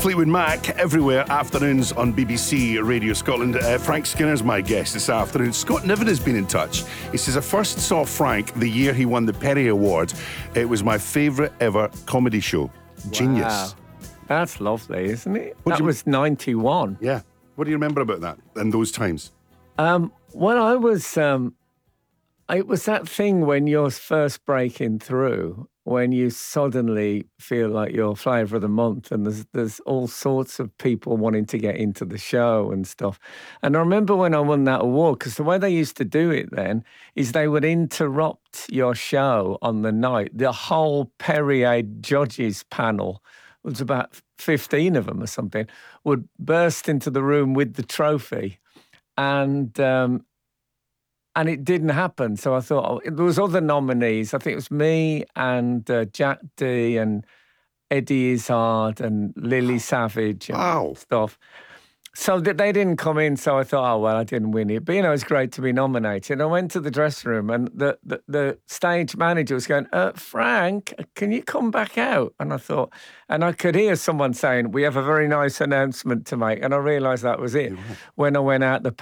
Fleetwood Mac everywhere, afternoons on BBC Radio Scotland. Frank Skinner's my guest this afternoon. Scott Niven has been in touch. He says, I first saw Frank the year he won the Perry Award. It was my favourite ever comedy show. Genius. Wow. That's lovely, isn't it? What That do you- was 91. Yeah. What do you remember about that and those times? Well, I was... it was that thing when you're first breaking through, when you suddenly feel like you're flavour of the month, and there's all sorts of people wanting to get into the show and stuff. And I remember when I won that award, because the way they used to do it then is they would interrupt your show on the night. The whole Perrier judges panel, it was about 15 of them or something, would burst into the room with the trophy. And it didn't happen. So I thought, there was other nominees. I think it was me and Jack D and Eddie Izzard and Lily Savage and stuff. So they didn't come in, so I thought, oh, well, I didn't win it. But, it's great to be nominated. I went to the dressing room and the stage manager was going, Frank, can you come back out? And I thought, and I could hear someone saying, we have a very nice announcement to make. And I realised that was it. When I went out the